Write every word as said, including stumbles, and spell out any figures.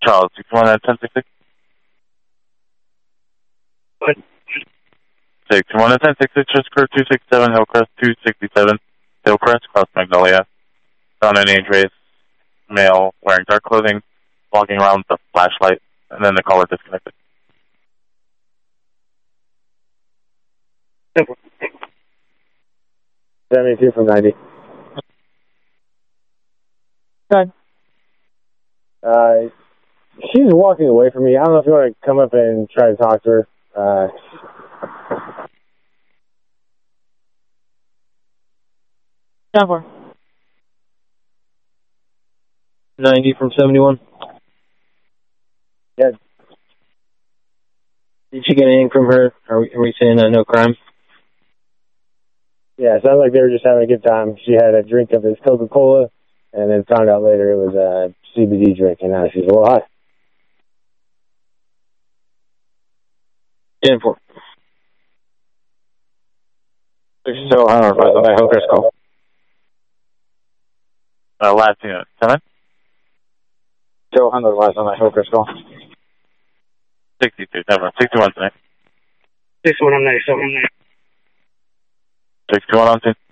Charles, six one at ten sixty-six. What? six one at ten sixty-six, just curve two sixty-seven, Hillcrest two sixty-seven, Hillcrest, across Magnolia. Found an age race male wearing dark clothing, walking around with a flashlight, and then the caller disconnected. seventy-two from ninety. Good. Uh, she's walking away from me. I don't know if you want to come up and try to talk to her. Uh, ten four. ninety from seventy-one. Yeah. Did you get anything from her? Are we, are we saying uh, no crime? Yeah, it sounds like they were just having a good time. She had a drink of his Coca-Cola, and then found out later it was a C B D drink, and now she's a little high. ten four. So, I don't know, I hope it's call. Uh, last unit, seven? So, I know the last time I hope it's call. sixty-two, never, sixty-one tonight. six one on ninety-seven. sixty-one on two.